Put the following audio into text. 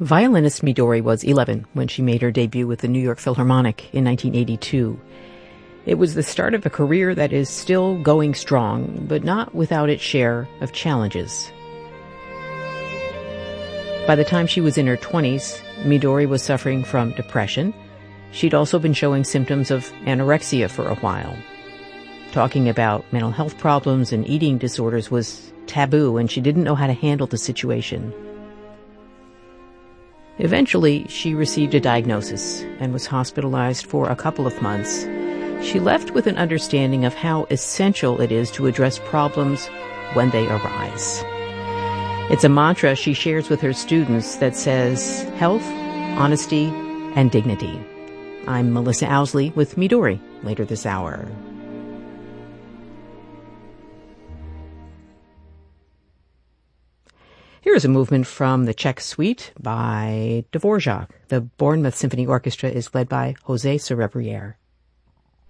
Violinist Midori was 11 when she made her debut with the New York Philharmonic in 1982. It was the start of a career that is still going strong, but not without its share of challenges. By the time she was in her 20s, Midori was suffering from depression. She'd also been showing symptoms of anorexia for a while. Talking about mental health problems and eating disorders was taboo, and she didn't know how to handle the situation. Eventually, she received a diagnosis and was hospitalized for a couple of months. She left with an understanding of how essential it is to address problems when they arise. It's a mantra she shares with her students that says health, honesty, and dignity. I'm Melissa Owsley with Midori later this hour. Here is a movement from the Czech Suite by Dvorak. The Bournemouth Symphony Orchestra is led by José Cerebriere.